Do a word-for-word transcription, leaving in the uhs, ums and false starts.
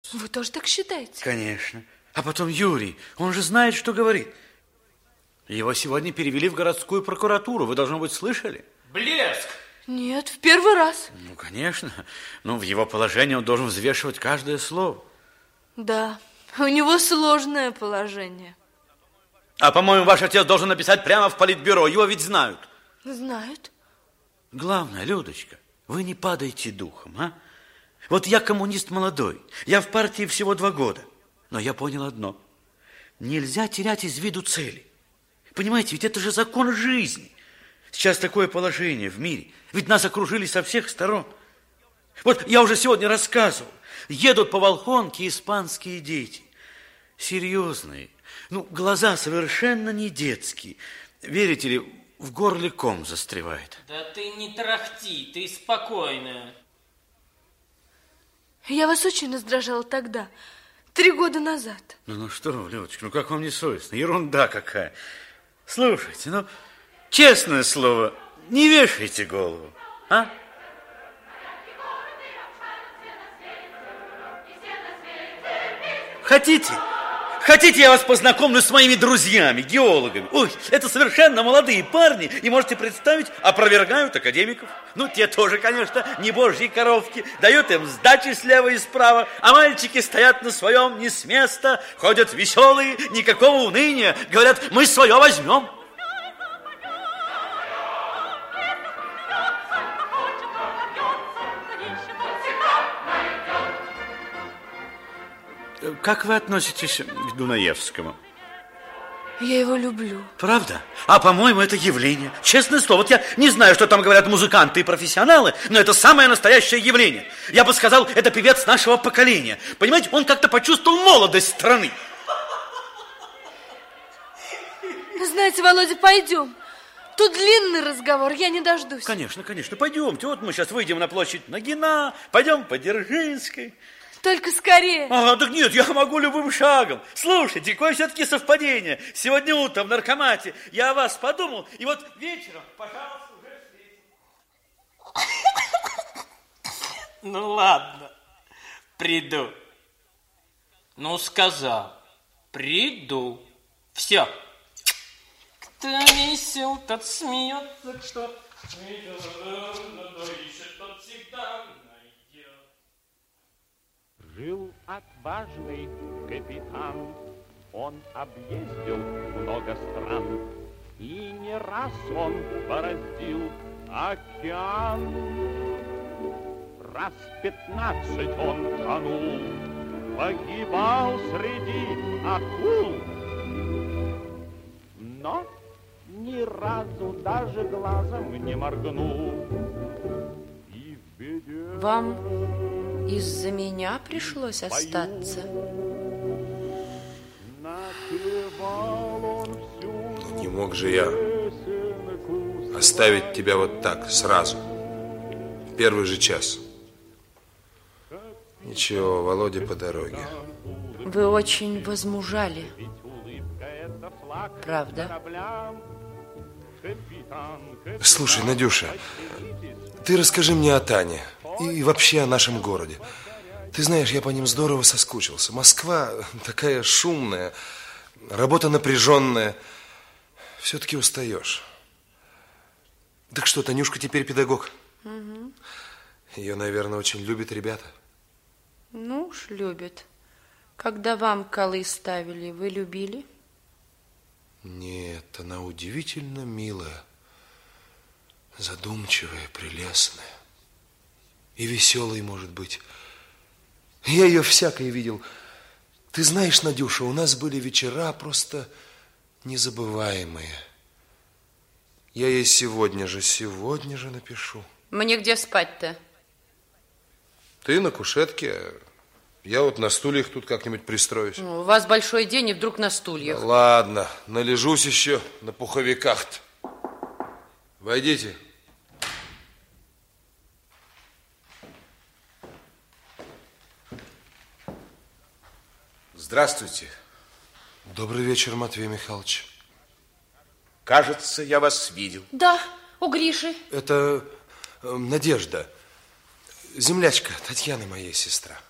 Вы тоже так считаете? Конечно. А потом Юрий, он же знает, что говорит. Его сегодня перевели в городскую прокуратуру. Вы, должно быть, слышали? Блеск! Нет, в первый раз. Ну, конечно. Ну, в его положении он должен взвешивать каждое слово. Да, у него сложное положение. А, по-моему, ваш отец должен написать прямо в политбюро. Его ведь знают. Знают. Главное, Людочка, вы не падайте духом, а? Вот я коммунист молодой. Я в партии всего два года. Но я понял одно. Нельзя терять из виду цели. Понимаете, ведь это же закон жизни. Сейчас такое положение в мире. Ведь нас окружили со всех сторон. Вот я уже сегодня рассказывал. Едут по Волхонке испанские дети. Серьезные. Ну, глаза совершенно не детские. Верите ли, в горле ком застревает. Да ты не трахти, ты спокойная. Я вас очень раздражала тогда, три года назад. Ну, ну что вы, Людочка, ну как вам не совестно? Ерунда какая. Слушайте, ну, честное слово, не вешайте голову, а? Хотите? Хотите, я вас познакомлю с моими друзьями, геологами? Ой, это совершенно молодые парни, и можете представить, опровергают академиков. Ну, те тоже, конечно, не божьи коровки, дают им сдачи слева и справа, а мальчики стоят на своем не с места, ходят веселые, никакого уныния, говорят, мы свое возьмем. Как вы относитесь к Дунаевскому? Я его люблю. Правда? А, по-моему, это явление. Честное слово, вот я не знаю, что там говорят музыканты и профессионалы, но это самое настоящее явление. Я бы сказал, это певец нашего поколения. Понимаете, он как-то почувствовал молодость страны. Знаете, Володя, пойдем. Тут длинный разговор, я не дождусь. Конечно, конечно, пойдемте. Вот мы сейчас выйдем на площадь Нагина, пойдем по Дзержинской. Только скорее. Ага, так нет, я могу любым шагом. Слушайте, какое все-таки совпадение. Сегодня утром в наркомате я о вас подумал, и вот вечером, пожалуйста, уже встретим. Ну ладно, приду. Ну, сказал, приду. Все. Кто весел, тот смеется, что ищет, тот всегда найдет. Жил отважный капитан, он объездил много стран, и не раз он бороздил океан. Раз пятнадцать он тонул, погибал среди акул, но ни разу даже глазом не моргнул. И в беде... Вам из-за меня пришлось остаться? Ну, не мог же я оставить тебя вот так, сразу, в первый же час. Ничего, Володя по дороге. Вы очень возмужали. Правда? Слушай, Надюша, ты расскажи мне о Тане и вообще о нашем городе. Ты знаешь, я по ним здорово соскучился. Москва такая шумная, работа напряженная. Все-таки устаешь. Так что, Танюшка теперь педагог? Угу. Ее, наверное, очень любят ребята. Ну уж любят. Когда вам колы ставили, вы любили? Нет, она удивительно милая, задумчивая, прелестная. И веселой, может быть. Я ее всякой видел. Ты знаешь, Надюша, у нас были вечера просто незабываемые. Я ей сегодня же, сегодня же напишу. Мне где спать-то? Ты на кушетке, я вот на стульях тут как-нибудь пристроюсь. Ну, у вас большой день и вдруг на стульях. Да ладно, належусь еще на пуховиках-то. Войдите. Здравствуйте. Добрый вечер, Матвей Михайлович. Кажется, я вас видел. Да, у Гриши. Это э, Надежда, землячка Татьяны, моей сестра.